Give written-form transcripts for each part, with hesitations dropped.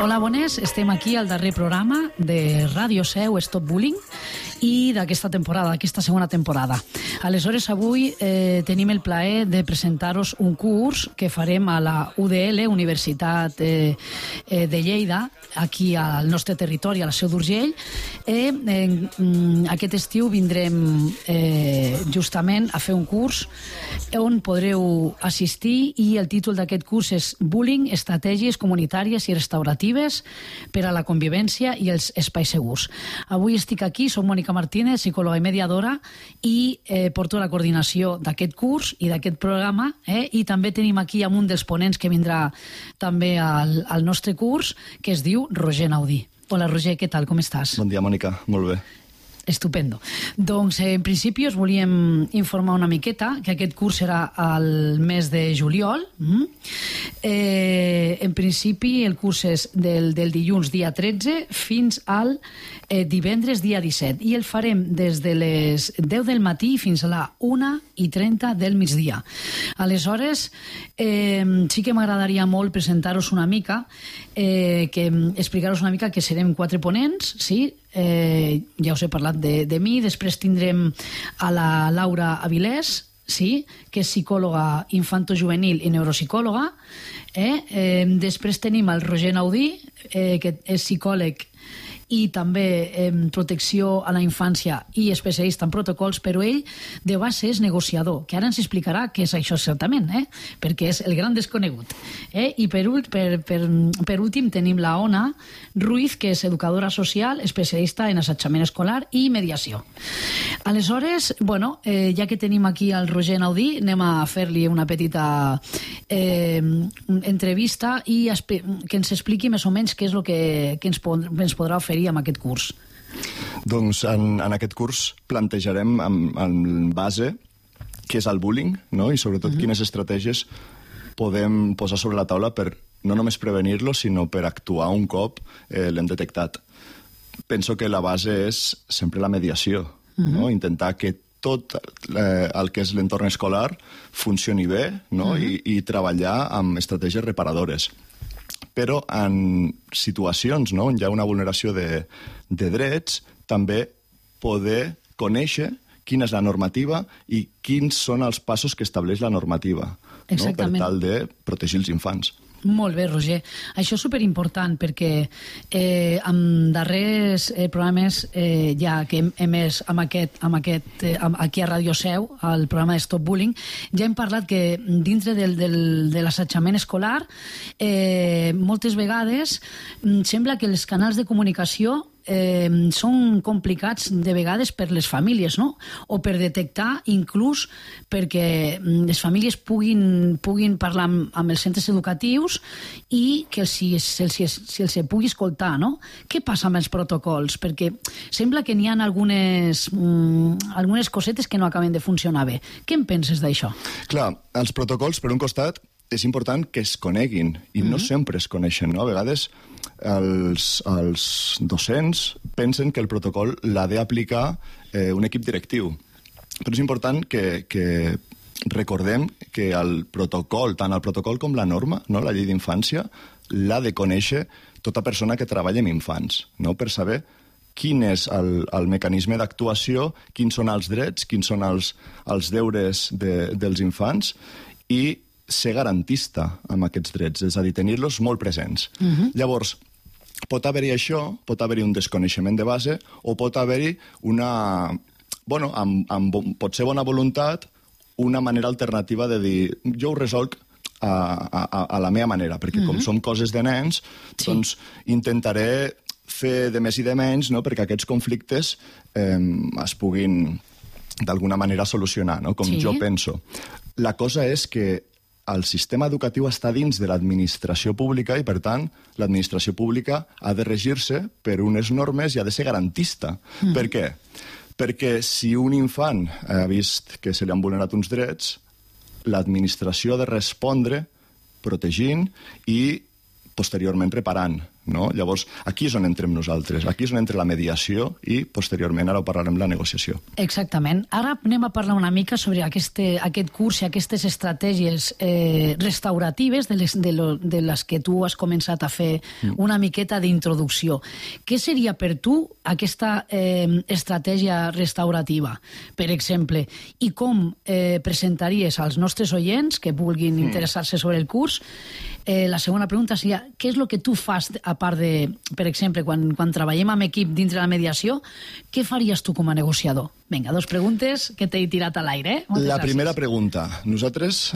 Hola, bones. Estem aquí al darrer programa de Ràdio Seu Stop Bullying i d'aquesta temporada, d'aquesta segona temporada. Aleshores, avui tenim el plaer de presentar-vos un curs que farem a la UDL, Universitat de Lleida, aquí al nostre territori, a la Seu d'Urgell. Aquest estiu vindrem justament a fer un curs on podreu assistir i el títol d'aquest curs és Bullying, estratègies comunitàries i restauratives per a la convivència i els espais segurs. Avui estic aquí, soc Mònica Martínez, psicòloga i mediadora, i porto la coordinació d'aquest curs i d'aquest programa, i també tenim aquí un dels ponents que vindrà també al nostre curs, que es diu Roger Naudí. Hola, Roger, què tal? Com estàs? Bon dia, Mònica. Molt bé. Estupendo. Doncs, en principi, us volíem informar una miqueta que aquest curs serà al mes de juliol. En principi, el curs és del dilluns, dia 13, fins al divendres, dia 17. I el farem des de les 10 del matí fins a la 1:30 del migdia. Aleshores, sí que m'agradaria molt presentar-vos una mica, explicar-vos una mica que serem 4 ponents, sí? Ja us he parlat de mi. Després tindrem a la Laura Avilés, sí, que és psicòloga infantojuvenil i neuropsicòloga. Després tenim el Roger Naudí, que és psicòleg i també en protecció a la infància i especialista en protocols, però ell de base és negociador, que ara ens explicarà què és això exactament, perquè és el gran desconegut. I per últim tenim la Ona Ruiz, que és educadora social, especialista en assetjament escolar i mediació. Aleshores, ja que tenim aquí el Roger Naudí, anem a fer-li una petita entrevista i que ens expliqui més o menys què és el que ens podrà oferir amb aquest curs. Doncs en aquest curs plantejarem en base què és el bullying, no? I sobretot quines estratègies podem posar sobre la taula per no només prevenir-lo, sinó per actuar un cop l'hem detectat. Penso que la base és sempre la mediació, no? Intentar que tot el que és l'entorn escolar funcioni bé, no? I treballar amb estratègies reparadores. Però en situacions on hi ha una vulneració de drets, també poder conèixer quina és la normativa i quins són els passos que estableix la normativa, no? Per tal de protegir els infants. Molt bé, Roger. Això és superimportant perquè en darrers programes ja que hem emès aquí a Ràdio Seu, al programa de Stop Bullying, ja hem parlat que dintre de l'assetjament escolar moltes vegades sembla que els canals de comunicació són complicats de vegades per les famílies, no? O per detectar, inclús perquè les famílies puguin parlar amb els centres educatius i que se'ls pugui escoltar, no? Què passa amb els protocols? Perquè sembla que n'hi ha algunes cosetes que no acaben de funcionar bé. Què en penses d'això? Clar, els protocols, per un costat, és important que es coneguin i no sempre es coneixen, no? A vegades els docents pensen que el protocol l'ha d'aplicar un equip directiu. Però és important que recordem que el protocol, tant el protocol com la norma, no? La llei d'infància, l'ha de conèixer tota persona que treballa amb infants, no? Per saber quin és el mecanisme d'actuació, quins són els drets, quins són els deures dels infants i ser garantista amb aquests drets, és a dir, tenir-los molt presents. Llavors, pot haver-hi això, pot haver-hi un desconeixement de base, o pot haver-hi amb potser bona voluntat, una manera alternativa de dir jo ho resolc a la meva manera, perquè com som coses de nens, doncs intentaré fer de més i de menys, no?, perquè aquests conflictes es puguin d'alguna manera solucionar, no?, com jo penso. La cosa és que el sistema educatiu està dins de l'administració pública i, per tant, l'administració pública ha de regir-se per unes normes i ha de ser garantista. Per què? Perquè si un infant ha vist que se li han vulnerat uns drets, l'administració ha de respondre protegint i posteriorment reparant, no? Llavors, aquí és on entrem nosaltres, aquí és on entra la mediació i, posteriorment, ara ho parlarem, la negociació. Exactament. Ara anem a parlar una mica sobre aquest curs i aquestes estratègies restauratives de les que tu has començat a fer una miqueta d'introducció. Què seria per tu aquesta estratègia restaurativa, per exemple, i com presentaries als nostres oients que vulguin interessar-se sobre el curs? La segona pregunta seria, què és el que tu fas, a part de, per exemple, quan treballem amb equip dintre la mediació, què faries tu com a negociador? Vinga, 2 preguntes que t'he tirat a l'aire. La primera pregunta. Nosaltres,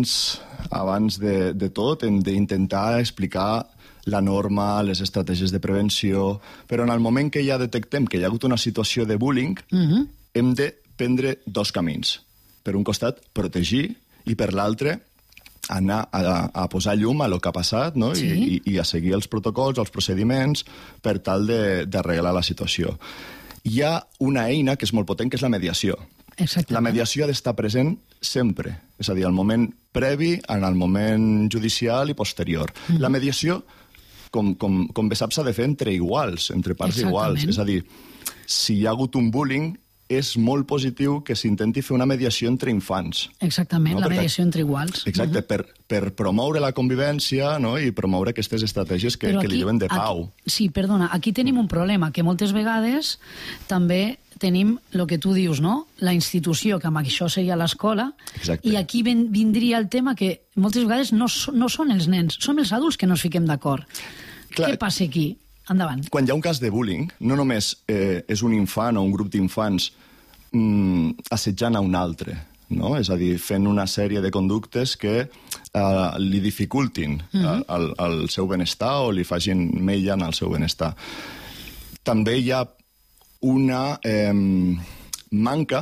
abans de tot, hem d'intentar explicar la norma, les estratègies de prevenció, però en el moment que ja detectem que hi ha hagut una situació de bullying, hem de prendre 2 camins. Per un costat, protegir, i per l'altre, anar a posar llum a lo que ha passat, no? Sí. I a seguir els protocols, els procediments, per tal d'arreglar la situació. Hi ha una eina que és molt potent, que és la mediació. Exactament. La mediació ha d'estar present sempre, és a dir, al moment previ, en el moment judicial i posterior. La mediació, com bé saps, s'ha de fer entre iguals, entre parts iguals. És a dir, si hi ha hagut un bullying, és molt positiu que s'intenti fer una mediació entre infants. Exactament, la mediació entre iguals. Exacte, per promoure la convivència, no? I promoure aquestes estratègies que li diuen de pau. Sí, perdona, aquí tenim un problema, que moltes vegades també tenim el que tu dius, no? La institució, que amb això seria l'escola, i aquí vindria el tema que moltes vegades no són els nens, són els adults que no ens fiquem d'acord. Què passa aquí? Endavant. Quan hi ha un cas de bullying, no només és un infant o un grup d'infants assetjant a un altre, no? És a dir, fent una sèrie de conductes que li dificultin el seu benestar o li facin mella en el seu benestar. També hi ha una manca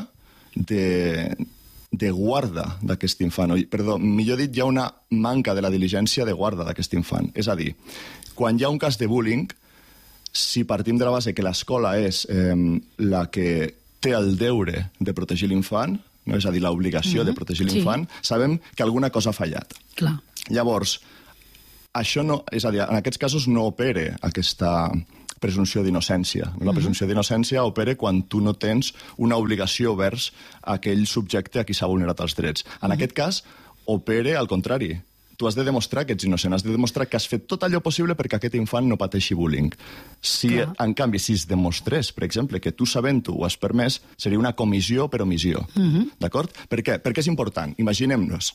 de guarda d'aquest infant. Perdó, millor dit, hi ha una manca de la diligència de guarda d'aquest infant. És a dir, quan hi ha un cas de bullying, si partim de la base que l'escola és la que té el deure de protegir l'infant, no? És a dir, l'obligació de protegir l'infant, sabem que alguna cosa ha fallat. Clar. Llavors, això no, és a dir, en aquests casos no opera aquesta presumpció d'innocència. La presumpció d'innocència opera quan tu no tens una obligació vers aquell subjecte a qui s'ha vulnerat els drets. En aquest cas, opera al contrari. Tu has de demostrar que ets innocent, has de demostrar que has fet tot allò possible perquè aquest infant no pateixi bullying. En canvi, si es demostrés, per exemple, que tu sabent-ho ho has permès, seria una comissió per omissió. D'acord? Per què? Perquè és important. Imaginem-nos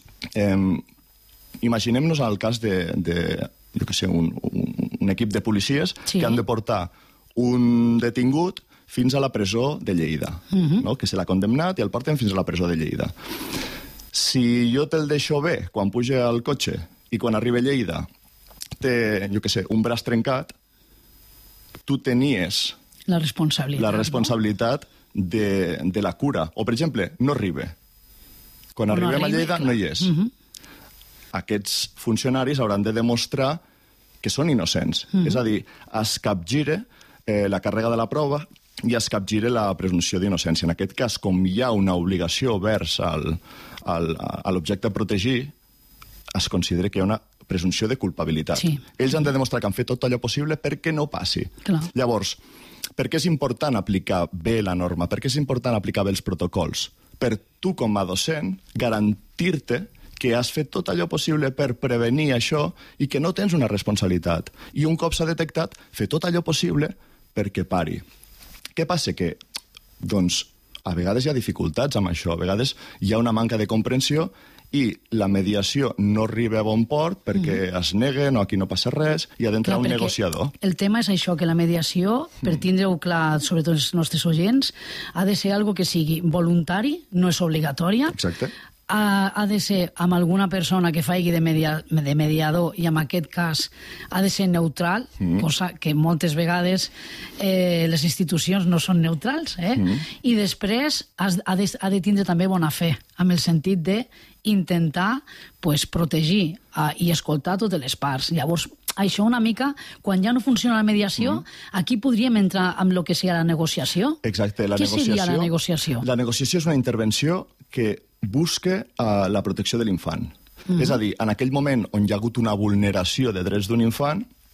el cas de jo què sé, un equip de policies que han de portar un detingut fins a la presó de Lleida, no? Que se l'ha condemnat i el porten fins a la presó de Lleida. Si jo te'l deixo bé quan puja al cotxe i quan arriba a Lleida té, jo què sé, un braç trencat, tu tenies la responsabilitat de la cura. O, per exemple, no arriba. Quan arribem a Lleida no hi és. Aquests funcionaris hauran de demostrar que són innocents. És a dir, es capgira la càrrega de la prova i es capgira la presumpció d'innocència. En aquest cas, com hi ha una obligació vers a l'objecte a protegir, es considera que hi ha una presumpció de culpabilitat. Ells han de demostrar que han fet tot allò possible perquè no passi. Llavors, per què és important aplicar bé la norma? Per què és important aplicar bé els protocols? Per tu, com a docent, garantir-te que has fet tot allò possible per prevenir això i que no tens una responsabilitat. I un cop s'ha detectat, fer tot allò possible perquè pari. Què passa? Que, doncs, a vegades hi ha dificultats amb això, a vegades hi ha una manca de comprensió i la mediació no arriba a bon port perquè es neguen o aquí no passa res i ha d'entrar un negociador. El tema és això, que la mediació, per tindre-ho clar, sobretot els nostres oients, ha de ser algo que sigui voluntari, no és obligatòria. Exacte. Ha de ser amb alguna persona que faci de mediador i en aquest cas ha de ser neutral, cosa que moltes vegades les institucions no són neutrals, i després ha de tindre també bona fe, amb el sentit d'intentar protegir i escoltar totes les parts. Llavors, això una mica, quan ja no funciona la mediació, aquí podríem entrar amb el que seria la negociació. Exacte. Què seria la negociació? La negociació és una intervenció que busca la protecció de l'infant. És a dir, en aquell moment on hi ha hagut una vulneració de drets d'un infant,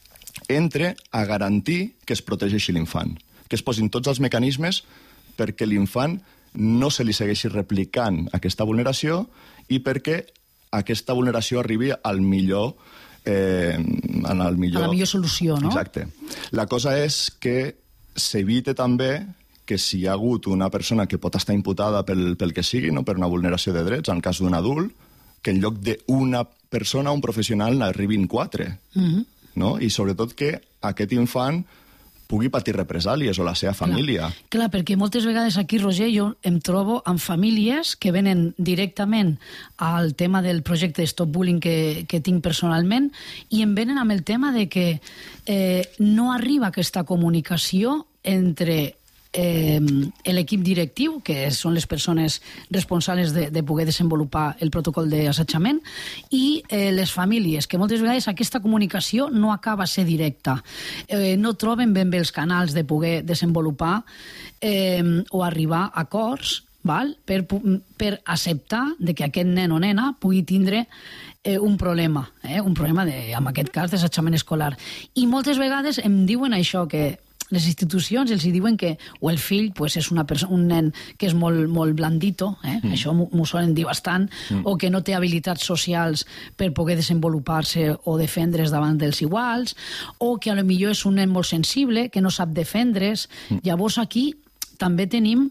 entre a garantir que es protegeixi l'infant, que es posin tots els mecanismes perquè l'infant no se li segueixi replicant aquesta vulneració i perquè aquesta vulneració arribi al millor... a la millor solució, no? Exacte. La cosa és que s'evite també que si hi ha hagut una persona que pot estar imputada pel que sigui, no? Per una vulneració de drets, en el cas d'un adult, que en lloc d'una persona, un professional, n'arribin 4. No? I sobretot que aquest infant pugui patir represàlies o la seva família. Clar, perquè moltes vegades aquí, Roger, jo em trobo amb famílies que venen directament al tema del projecte Stop Bullying que tinc personalment i em venen amb el tema de que no arriba aquesta comunicació entre l'equip directiu, que són les persones responsables de poder desenvolupar el protocol d'assetjament, i les famílies, que moltes vegades aquesta comunicació no acaba a ser directa. No troben ben bé els canals de poder desenvolupar o arribar a acords per acceptar que aquest nen o nena pugui tindre un problema en aquest cas d'assetjament escolar. I moltes vegades em diuen això, que les institucions els diuen que o el fill és un nen que és molt blandito, això m'ho solen dir bastant, o que no té habilitats socials per poder desenvolupar-se o defendre's davant dels iguals, o que potser és un nen molt sensible, que no sap defendre's. Llavors aquí també tenim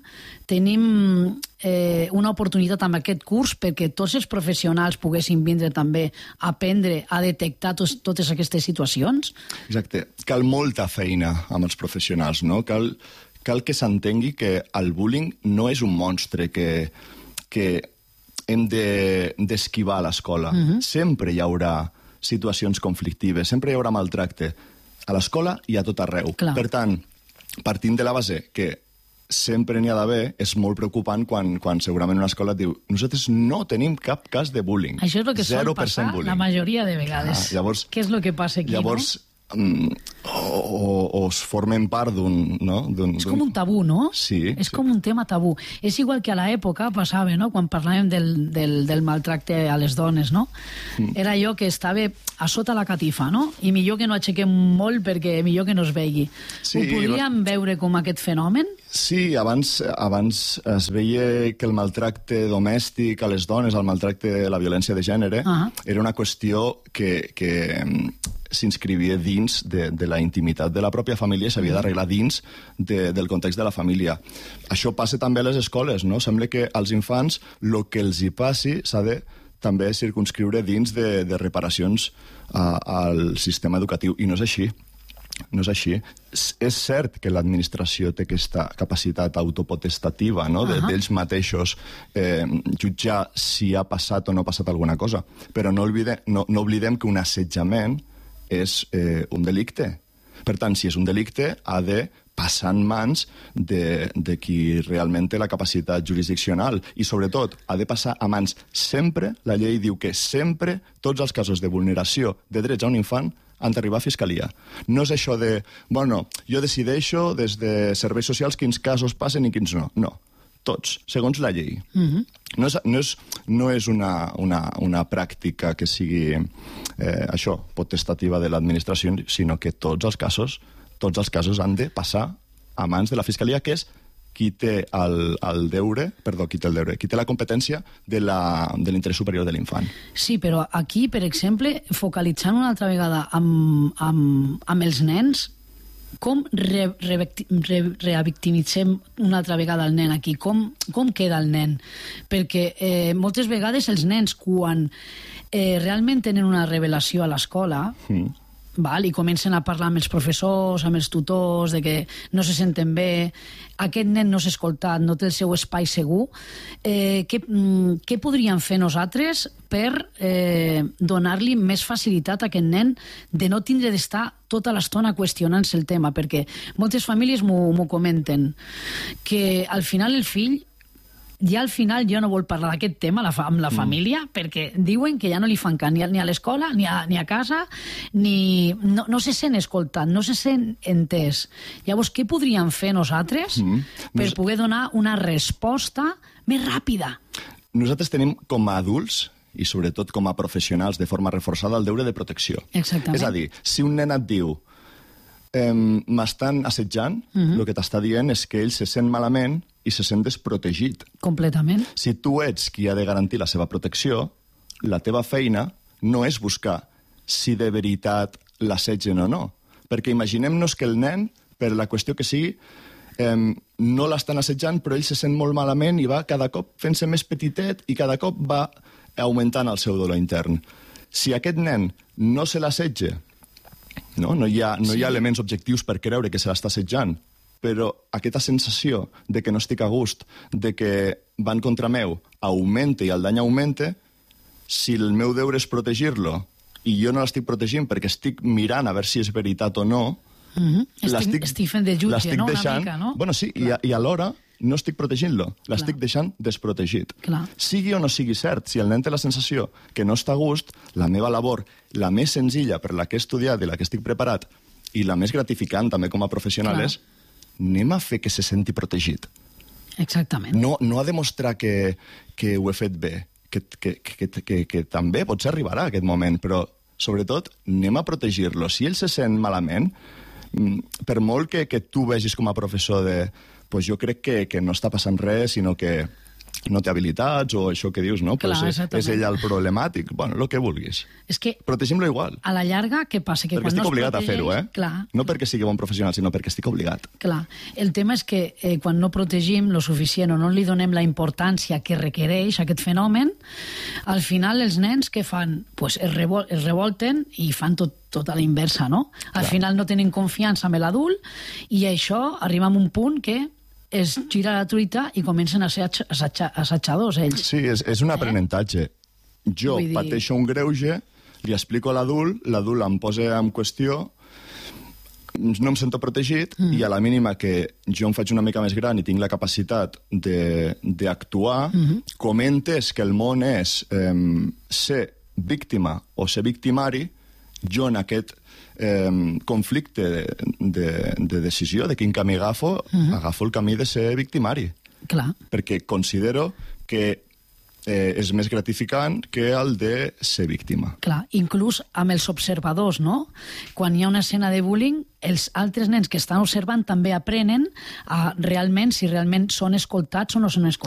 una oportunitat amb aquest curs perquè tots els professionals poguessin vindre també a aprendre a detectar totes aquestes situacions. Exacte. Cal molta feina amb els professionals, no? Cal que s'entengui que el bullying no és un monstre que hem d'esquivar a l'escola. Sempre hi haurà situacions conflictives, sempre hi haurà maltracte a l'escola i a tot arreu. Clar. Per tant, partint de la base que sempre n'hi ha d'haver, és molt preocupant quan segurament una escola et diu nosaltres no tenim cap cas de bullying. Això és el que sol passar la majoria de vegades. Llavors, què és el que passa aquí, llavors, o es formen part d'un... És com un tabú, no? Sí. És com un tema tabú. És igual que a l'època passava, no?, quan parlàvem del maltracte a les dones, no? Era allò que estava a sota la catifa, no? I millor que no aixequem molt perquè millor que no es vegi. Sí, ho podríem veure com aquest fenomen? Sí, abans es veia que el maltracte domèstic a les dones, el maltracte, la violència de gènere, era una qüestió que s'inscrivia dins de la intimitat de la pròpia família i s'havia d'arreglar dins del context de la família. Això passa també a les escoles, no? Sembla que als infants el que els hi passi s'ha de també circumscriure dins de reparacions al sistema educatiu, i no és així. No és així. És cert que l'administració té aquesta capacitat autopotestativa, no? D'ells mateixos jutjar si ha passat o no ha passat alguna cosa, però no oblidem que un assetjament és un delicte. Per tant, si és un delicte, ha de passar en mans de qui realment té la capacitat jurisdiccional i, sobretot, ha de passar a mans sempre, la llei diu que sempre tots els casos de vulneració de drets a un infant han d'arribar a Fiscalia. No és això de, bueno, jo decideixo des de serveis socials quins casos passen i quins no. No, tots, segons la llei. No és una pràctica que sigui potestativa de l'administració, sinó que tots els casos han de passar a mans de la Fiscalia, que és qui té qui té la competència de l'interès superior de l'infant. Sí, però aquí, per exemple, focalitzant una altra vegada amb els nens, com revictimitzem una altra vegada el nen aquí? Com queda el nen? Perquè moltes vegades els nens, quan realment tenen una revelació a l'escola, i comencen a parlar amb els professors, amb els tutors, de que no se senten bé, aquest nen no s'ha escoltat, no té el seu espai segur, què podríem fer nosaltres per donar-li més facilitat a aquest nen de no tindre d'estar tota l'estona qüestionant-se el tema? Perquè moltes famílies m'ho comenten, que al final el fill ja al final jo no vol parlar d'aquest tema amb la família, perquè diuen que ja no li fan cas ni a l'escola, ni a casa, no se sent escoltat, no se sent entès. Llavors, què podríem fer nosaltres per poder donar una resposta més ràpida? Nosaltres tenim com a adults i sobretot com a professionals de forma reforçada el deure de protecció. Exactament. És a dir, si un nen et diu m'estan assetjant, el que t'està dient és que ell se sent malament i se sent desprotegit. Completament. Si tu ets qui ha de garantir la seva protecció, la teva feina no és buscar si de veritat l'assetgen o no. Perquè imaginem-nos que el nen, per la qüestió que sigui, no l'estan assetjant, però ell se sent molt malament i va cada cop fent-se més petitet i cada cop va augmentant el seu dolor intern. Si aquest nen no se l'assetja, no hi ha elements objectius per creure que se l'està assetjant, però aquesta sensació de que no estic a gust, de que van contra meu, augmenta i el dany augmenta, si el meu deure és protegir-lo i jo no l'estic protegint perquè estic mirant a veure si és veritat o no, estic fent de jutge, no? Deixant, una mica, no? Bueno, sí, i alhora no estic protegint-lo, l'estic deixant desprotegit. Clar. Sigui o no sigui cert, si el nen té la sensació que no està a gust, la meva labor, la més senzilla per la que he estudiat i la que estic preparat, i la més gratificant també com a professional és, anem a fer que se senti protegit. Exactament. No a demostrar que ho he fet bé, que també potser arribarà aquest moment, però sobretot anem a protegir-lo. Si ell se sent malament, per molt que tu vegis com a professor de pues jo crec que no està passant res, sinó que no té habilitats o això que dius, no? Clar, pues és ell el problemàtic. Bueno, el que vulguis. És que protegim-lo igual. A la llarga, què passa? Que perquè quan estic no obligat a fer-ho, Clar. No perquè sigui bon professional, sinó perquè estic obligat. Clar. El tema és que quan no protegim lo suficient o no li donem la importància que requereix aquest fenomen, al final els nens què fan? Pues es revolten i fan tot a la inversa, no? Al final no tenen confiança en l'adult i això arriba a un punt que es gira la truita i comencen a ser assetjadors, ells. Sí, és un aprenentatge. Jo pateixo un greuge, li explico a l'adult em posa en qüestió, no em sento protegit i a la mínima que jo em faig una mica més gran i tinc la capacitat d'actuar, com he entès que el món és ser víctima o ser victimari, jo en aquest conflicte de decisió de quin camí agafo el camí de ser victimari. Clar. Perquè considero que és més gratificant que el de ser víctima. Clar, inclús amb els observadors, no? Quan hi ha una escena de bullying, els altres nens que estan observant també aprenen a si realment són escoltats o no són escoltats.